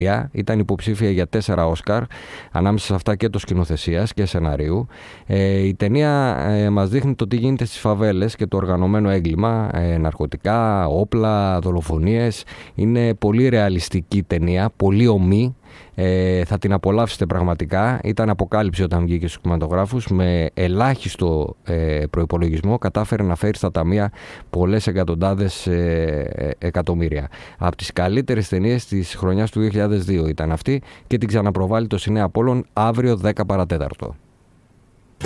Ήταν υποψήφια για 4 Όσκαρ, ανάμεσα σε αυτά και το σκηνοθεσίας και σεναρίου. Η ταινία μας δείχνει το τι γίνεται στις φαβέλες και το οργανωμένο έγκλημα, ναρκωτικά, όπλα, δολοφονίες. Είναι πολύ ρεαλιστική ταινία, πολύ ομή. Θα την απολαύσετε πραγματικά. Ήταν αποκάλυψη όταν βγήκε στους κινηματογράφους. Με ελάχιστο προϋπολογισμό κατάφερε να φέρει στα ταμεία πολλές εκατοντάδες εκατομμύρια. Από τις καλύτερες ταινίες της χρονιάς του 2002 ήταν αυτή και την ξαναπροβάλλει το Σινέ Απόλλων αύριο 10 παρατέταρτο.